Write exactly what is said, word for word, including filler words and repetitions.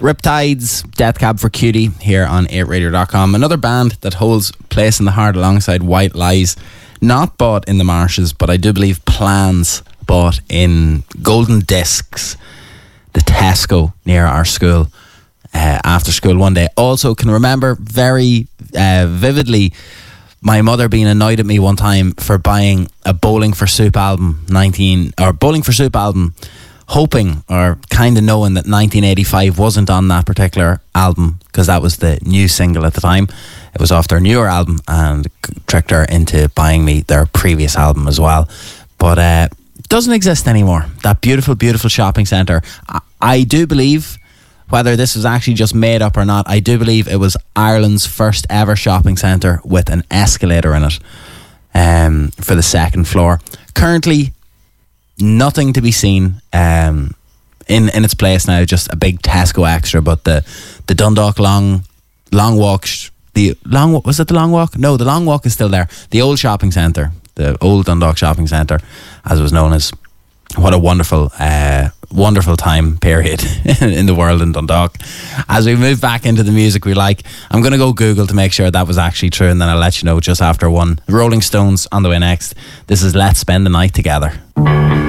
Riptides, Death Cab for Cutie here on eight radio dot com. Another band that holds place in the heart alongside White Lies. Not bought in the Marshes, but I do believe Plans bought in Golden Discs, the Tesco near our school, uh, after school one day. Also can remember very uh, vividly my mother being annoyed at me one time for buying a Bowling for Soup album, nineteen or Bowling for Soup album, hoping or kind of knowing that nineteen eighty-five wasn't on that particular album because that was the new single at the time. It was off their newer album, and tricked her into buying me their previous album as well. But uh, it doesn't exist anymore. That beautiful, beautiful shopping centre. I, I do believe, whether this was actually just made up or not, I do believe it was Ireland's first ever shopping centre with an escalator in it um, for the second floor. Currently, nothing to be seen um, in in its place now. Just a big Tesco extra. But the the Dundalk long long walk, sh- the long was it the long walk? No, the long walk is still there. The old shopping centre, the old Dundalk shopping centre, as it was known as. What a wonderful, uh, wonderful time period in the world in Dundalk. As we move back into the music we like, I'm going to go Google to make sure that was actually true, and then I'll let you know just after one. Rolling Stones on the way next. This is Let's Spend the Night Together.